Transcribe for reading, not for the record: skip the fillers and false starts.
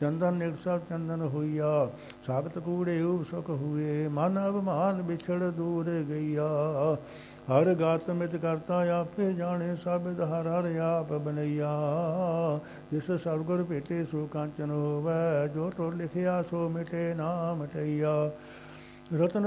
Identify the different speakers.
Speaker 1: ਚੰਦਨ ਨਿਕ ਸਭ ਚੰਦਨ ਹੋਈਆ, ਸਾਗਤ ਕੂੜੇ ਉਪ ਸੁਖ ਹੁਏ, ਮਨ ਅਭਿਮਾਨ ਵਿਛੜ ਦੂਰ ਗਈਆ। ਹਰ ਗਾਤ ਮਿਤ ਕਰਤਾ ਆਪੇ ਜਾਣੇ, ਸਬਿਦ ਹਰ ਹਰ ਆਪ ਬਨਈਆ। ਜਿਸ ਸਤਿਗੁਰ ਭੇਟੇ ਸੋ ਕਾਂਚਨ ਹੋਵੈ, ਜੋ ਟੋ ਲਿਖਿਆ ਸੋ ਮਿਟੇ ਨਾ ਮਟਈਆ। ਰਤਨ